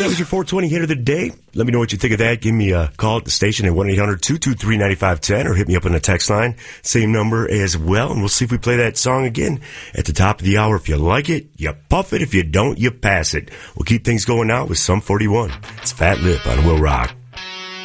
that was your 420 hit of the day. Let me know what you think of that. Give me a call at the station at 1-800-223-9510 or hit me up on the text line. Same number as well. And we'll see if we play that song again at the top of the hour. If you like it, you puff it. If you don't, you pass it. We'll keep things going now with Sum 41. It's Fat Lip on Will Rock.